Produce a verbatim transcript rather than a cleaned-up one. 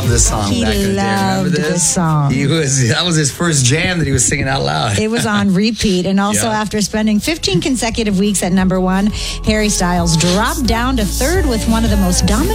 loved this song. He back in the day. Remember loved this? this song. He was that was his first jam that he was singing out loud. It was on repeat. And also, Yeah. after spending fifteen consecutive weeks at number one, Harry Styles dropped down to third with one of the most dominant